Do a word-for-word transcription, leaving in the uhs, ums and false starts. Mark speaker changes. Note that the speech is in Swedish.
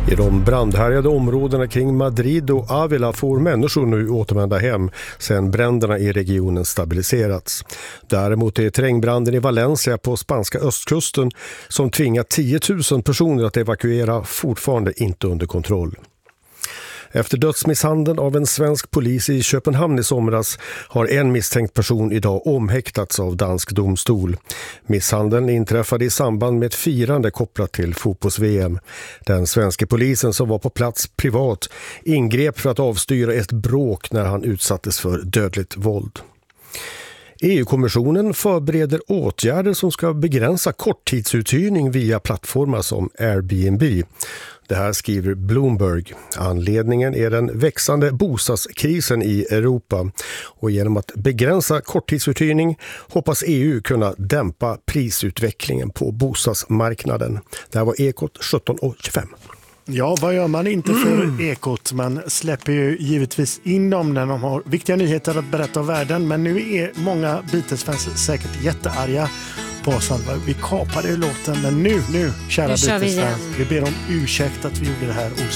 Speaker 1: I de brandhärjade områdena kring Madrid och Ávila får människor nu återvända hem sedan bränderna i regionen stabiliserats. Däremot är terrängbranden i Valencia på spanska östkusten som tvingat tio tusen personer att evakuera fortfarande inte under kontroll. Efter dödsmisshandeln av en svensk polis i Köpenhamn i somras har en misstänkt person idag omhäktats av dansk domstol. Misshandeln inträffade i samband med ett firande kopplat till fotbolls-V M. Den svenska polisen som var på plats privat ingrep för att avstyra ett bråk när han utsattes för dödligt våld. E U-kommissionen förbereder åtgärder som ska begränsa korttidsuthyrning via plattformar som Airbnb. Det här skriver Bloomberg. Anledningen är den växande bostadskrisen i Europa. Och genom att begränsa korttidsuthyrning hoppas E U kunna dämpa prisutvecklingen på bostadsmarknaden. Det här var Ekot sjutton och tjugofem.
Speaker 2: Ja, vad gör man inte för mm. Ekot? Man släpper ju givetvis in dem när de har viktiga nyheter att berätta om världen. Men nu är många Beatles-fans säkert jättearga på oss. Vi kapade ju låten, men nu, nu, kära Beatles-fans, vi, vi ber om ursäkt att vi gjorde det här oseriöst.